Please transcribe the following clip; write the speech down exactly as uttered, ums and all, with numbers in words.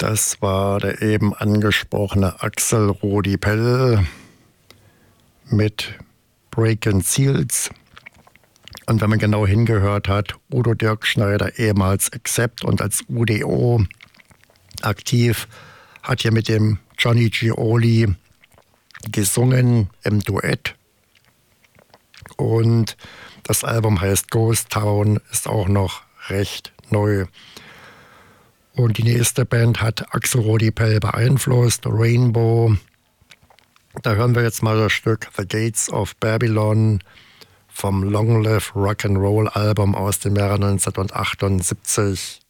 Das war der eben angesprochene Axel Rudi Pell mit Breaking Seals. Und wenn man genau hingehört hat, Udo Dirkschneider, ehemals Accept und als U D O aktiv, hat hier mit dem Johnny Gioli gesungen im Duett. Und das Album heißt Ghost Town, ist auch noch recht neu. Und die nächste Band hat Axel Rudi Pell beeinflusst, Rainbow. Da hören wir jetzt mal das Stück The Gates of Babylon vom Long Live Rock'n'Roll Album aus dem Jahre neunzehnhundertachtundsiebzig.